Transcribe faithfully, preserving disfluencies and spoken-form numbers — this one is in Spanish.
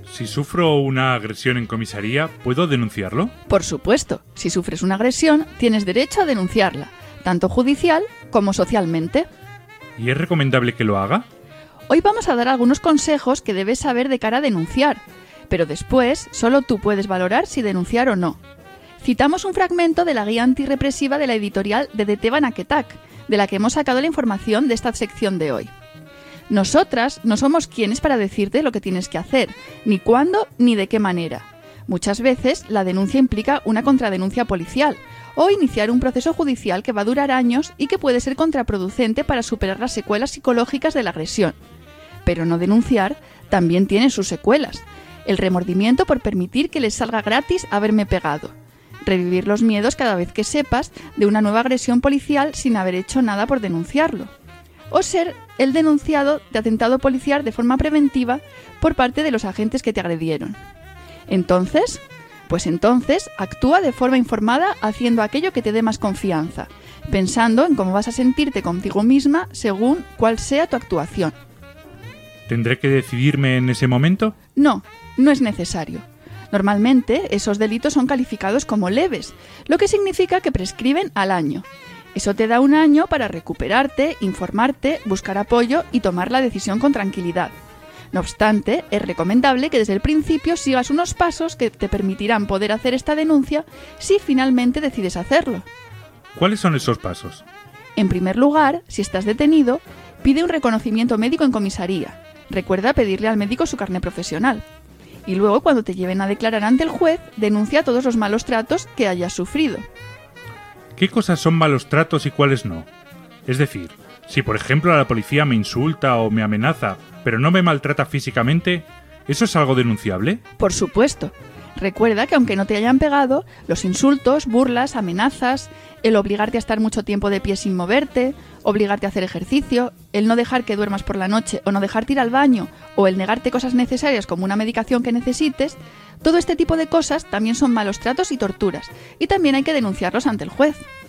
Si sufro una agresión en comisaría, ¿puedo denunciarlo? Por supuesto, si sufres una agresión, tienes derecho a denunciarla, tanto judicial como socialmente. ¿Y es recomendable que lo haga? Hoy vamos a dar algunos consejos que debes saber de cara a denunciar, pero después solo tú puedes valorar si denunciar o no. Citamos un fragmento de la guía antirrepresiva de la editorial de Deteva Naketak, de la que hemos sacado la información de esta sección de hoy. Nosotras no somos quienes para decirte lo que tienes que hacer, ni cuándo ni de qué manera. Muchas veces la denuncia implica una contradenuncia policial o iniciar un proceso judicial que va a durar años y que puede ser contraproducente para superar las secuelas psicológicas de la agresión. Pero no denunciar también tiene sus secuelas. El remordimiento por permitir que les salga gratis haberme pegado. Revivir los miedos cada vez que sepas de una nueva agresión policial sin haber hecho nada por denunciarlo. O ser el denunciado de atentado policial de forma preventiva por parte de los agentes que te agredieron. Entonces, pues entonces actúa de forma informada haciendo aquello que te dé más confianza, pensando en cómo vas a sentirte contigo misma según cuál sea tu actuación. ¿Tendré que decidirme en ese momento? No, no es necesario. Normalmente esos delitos son calificados como leves, lo que significa que prescriben al año. Eso te da un año para recuperarte, informarte, buscar apoyo y tomar la decisión con tranquilidad. No obstante, es recomendable que desde el principio sigas unos pasos que te permitirán poder hacer esta denuncia si finalmente decides hacerlo. ¿Cuáles son esos pasos? En primer lugar, si estás detenido, pide un reconocimiento médico en comisaría. Recuerda pedirle al médico su carné profesional. Y luego, cuando te lleven a declarar ante el juez, denuncia todos los malos tratos que hayas sufrido. ¿Qué cosas son malos tratos y cuáles no? Es decir, si por ejemplo la policía me insulta o me amenaza, pero no me maltrata físicamente, ¿eso es algo denunciable? Por supuesto. Recuerda que aunque no te hayan pegado, los insultos, burlas, amenazas, el obligarte a estar mucho tiempo de pie sin moverte, obligarte a hacer ejercicio, el no dejar que duermas por la noche o no dejarte ir al baño, o el negarte cosas necesarias como una medicación que necesites, todo este tipo de cosas también son malos tratos y torturas, y también hay que denunciarlos ante el juez.